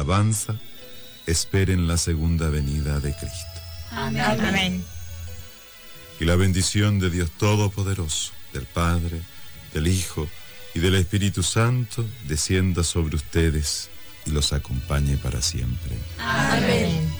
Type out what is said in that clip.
alabanza, esperen la segunda venida de Cristo. Amén. Amén. Y la bendición de Dios Todopoderoso, del Padre, del Hijo y del Espíritu Santo, descienda sobre ustedes y los acompañe para siempre. Amén.